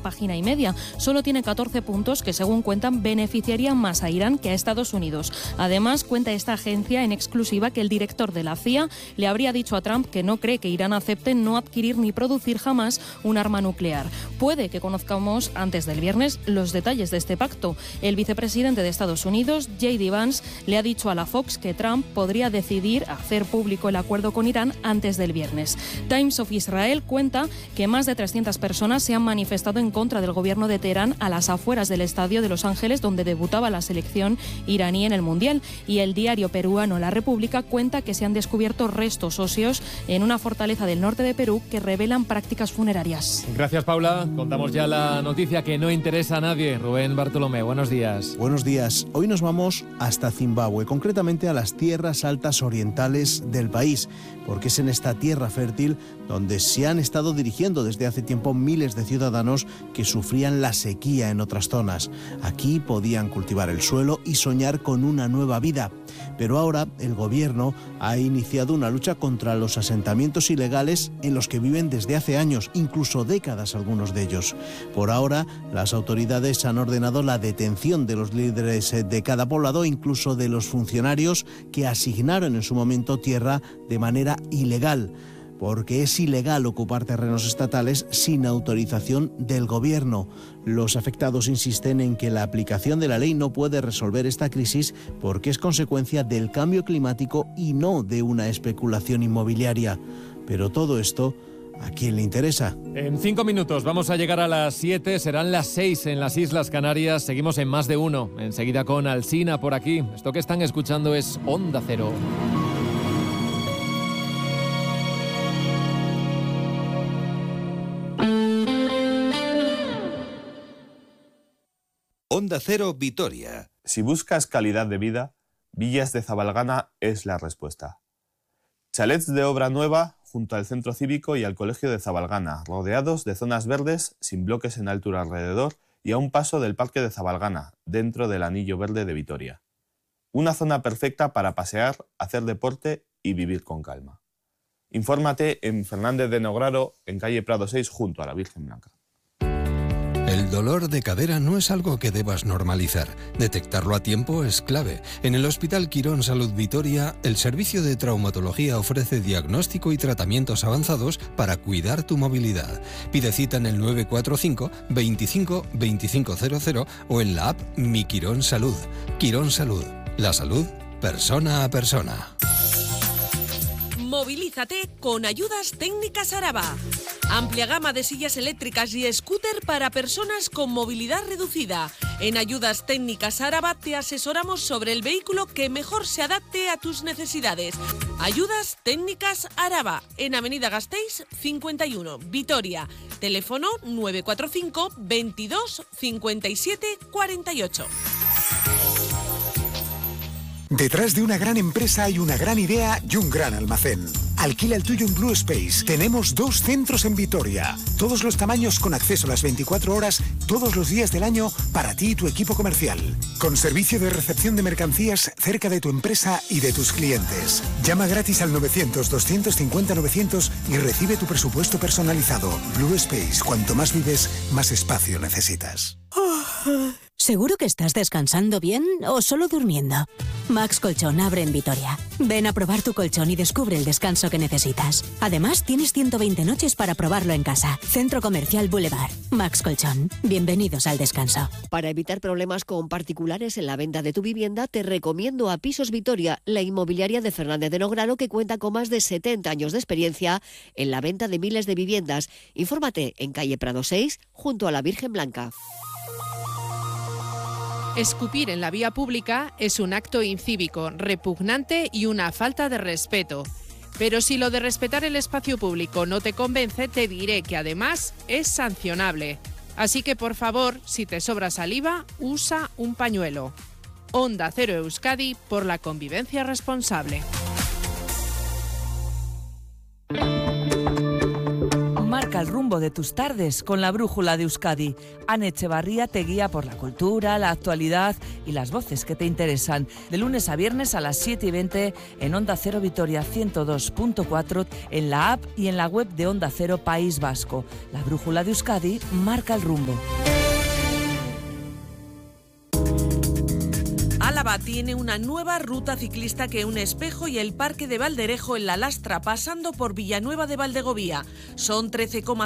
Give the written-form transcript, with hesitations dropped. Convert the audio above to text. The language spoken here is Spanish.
página y media. Solo tiene 14 puntos que, según cuentan, beneficiarían más a Irán que a Estados Unidos. Además, cuenta esta agencia en exclusiva que el director de la CIA le habría dicho a Trump que no cree que Irán acepte no adquirir ni producir jamás un arma nuclear. Puede que conozcamos antes del viernes los detalles de este pacto. El vicepresidente de Estados Unidos, J.D. Vance, le ha dicho a la Fox que Trump podría decidir hacer público el acuerdo con Irán antes del viernes. Times of Israel cuenta que más de 300 personas se han manifestado en contra del gobierno de Teherán a las afueras del estadio de Los Ángeles, donde debutaba la selección iraní en el Mundial. Y el diario peruano La República cuenta que se han descubierto restos óseos en una fortaleza del norte de Perú que revelan prácticas funerarias. Gracias, Paula. Contamos ya la noticia que no interesa a nadie. Rubén Bartolomé, buenos días. Buenos días. Hoy nos vamos hasta Zimbabue, concretamente a las tierras altas orientales del país, porque es en esta tierra fértil donde se han estado dirigiendo desde hace tiempo miles de ciudadanos que sufrían la sequía en otras zonas. Aquí podían cultivar el suelo y soñar con una nueva vida. Pero ahora el gobierno ha iniciado una lucha contra los asentamientos ilegales en los que viven desde hace años, incluso décadas algunos de ellos. Por ahora, las autoridades han ordenado la detención de los líderes de cada poblado, incluso de los funcionarios que asignaron en su momento tierra de manera ilegal, porque es ilegal ocupar terrenos estatales sin autorización del gobierno. Los afectados insisten en que la aplicación de la ley no puede resolver esta crisis porque es consecuencia del cambio climático y no de una especulación inmobiliaria. Pero todo esto, ¿a quién le interesa? En 5 minutos vamos a llegar a las 7, serán las 6 en las Islas Canarias. Seguimos en Más de Uno, enseguida con Alsina por aquí. Esto que están escuchando es Onda Cero. Onda Cero Vitoria. Si buscas calidad de vida, Villas de Zabalgana es la respuesta. Chalets de obra nueva junto al centro cívico y al colegio de Zabalgana, rodeados de zonas verdes sin bloques en altura alrededor y a un paso del parque de Zabalgana, dentro del anillo verde de Vitoria. Una zona perfecta para pasear, hacer deporte y vivir con calma. Infórmate en Fernández de Nograro, en calle Prado 6, junto a la Virgen Blanca. El dolor de cadera no es algo que debas normalizar. Detectarlo a tiempo es clave. En el Hospital Quirón Salud Vitoria, el servicio de traumatología ofrece diagnóstico y tratamientos avanzados para cuidar tu movilidad. Pide cita en el 945 25 2500 o en la app Mi Quirón Salud. Quirón Salud. La salud, persona a persona. Movilízate con Ayudas Técnicas Araba. Amplia gama de sillas eléctricas y scooter para personas con movilidad reducida. En Ayudas Técnicas Araba te asesoramos sobre el vehículo que mejor se adapte a tus necesidades. Ayudas Técnicas Araba, en Avenida Gasteiz 51, Vitoria. Teléfono 945 22 57 48. Detrás de una gran empresa hay una gran idea y un gran almacén. Alquila el tuyo en Blue Space. Tenemos 2 centros en Vitoria. Todos los tamaños con acceso a las 24 horas, todos los días del año, para ti y tu equipo comercial. Con servicio de recepción de mercancías cerca de tu empresa y de tus clientes. Llama gratis al 900-250-900 y recibe tu presupuesto personalizado. Blue Space. Cuanto más vives, más espacio necesitas. ¿Seguro que estás descansando bien o solo durmiendo? Max Colchón abre en Vitoria. Ven a probar tu colchón y descubre el descanso que necesitas. Además, tienes 120 noches para probarlo en casa. Centro Comercial Boulevard. Max Colchón. Bienvenidos al descanso. Para evitar problemas con particulares en la venta de tu vivienda, te recomiendo a Pisos Vitoria, la inmobiliaria de Fernández de Nograro, que cuenta con más de 70 años de experiencia en la venta de miles de viviendas. Infórmate en calle Prado 6, junto a la Virgen Blanca. Escupir en la vía pública es un acto incívico, repugnante y una falta de respeto. Pero si lo de respetar el espacio público no te convence, te diré que además es sancionable. Así que, por favor, si te sobra saliva, usa un pañuelo. Onda Cero Euskadi, por la convivencia responsable. Marca el rumbo de tus tardes con la Brújula de Euskadi. Ane Echevarría te guía por la cultura, la actualidad y las voces que te interesan. De lunes a viernes a las 7:20 en Onda Cero Vitoria 102.4, en la app y en la web de Onda Cero País Vasco. La Brújula de Euskadi marca el rumbo. Álava tiene una nueva ruta ciclista que une Espejo y el Parque de Valderejo en La Lastra, pasando por Villanueva de Valdegovía. Son 13,5